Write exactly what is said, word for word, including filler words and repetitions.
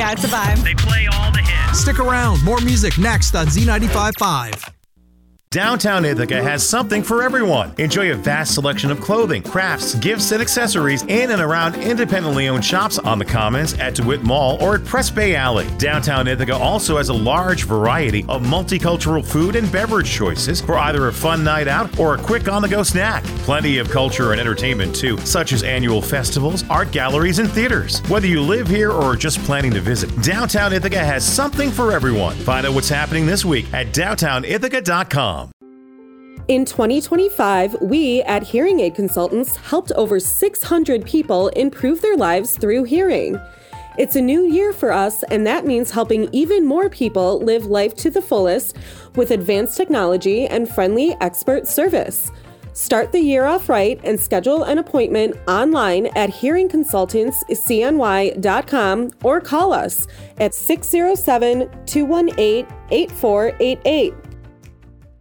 Yeah, it's a vibe. They play all the hits. Stick around. More music next on Z ninety-five point five. Downtown Ithaca has something for everyone. Enjoy a vast selection of clothing, crafts, gifts, and accessories in and around independently owned shops on the Commons, at DeWitt Mall, or at Press Bay Alley. Downtown Ithaca also has a large variety of multicultural food and beverage choices for either a fun night out or a quick on-the-go snack. Plenty of culture and entertainment, too, such as annual festivals, art galleries, and theaters. Whether you live here or are just planning to visit, Downtown Ithaca has something for everyone. Find out what's happening this week at downtown ithaca dot com. In twenty twenty-five, we at Hearing Aid Consultants helped over six hundred people improve their lives through hearing. It's a new year for us, and that means helping even more people live life to the fullest with advanced technology and friendly expert service. Start the year off right and schedule an appointment online at hearing consultants c n y dot com or call us at six oh seven, two one eight, eight four eight eight.